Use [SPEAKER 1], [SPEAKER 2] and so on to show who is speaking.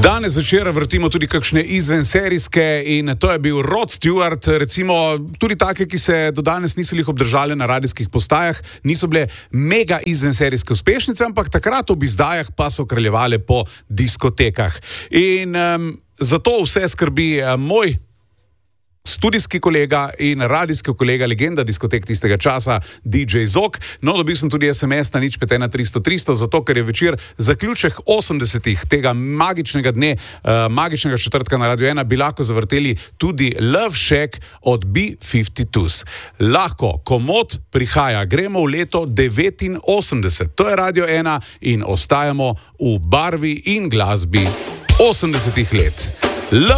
[SPEAKER 1] Danes večer vrtimo tudi kakšne izvenserijske in to je bil Rod Stewart, recimo tudi take, ki se do danes niso jih obdržale na radijskih postajah, niso bile mega izvenserijske uspešnice, ampak takrat ob izdajah pa so kraljevale po diskotekah. In zato vse skrbi moj studijski kolega in radijski kolega, legenda diskotek tistega časa, DJ Zok. No, dobil sem tudi SMS na 051 300 300, zato ker je večer zaključek 80-ih tega magičnega dne, magičnega četrtka na Radio 1, bi lahko zavrteli tudi Love Shack od B-52s. Lahko, komod prihaja, gremo v leto 89, to je Radio 1 in ostajamo v barvi in glasbi 80-ih let.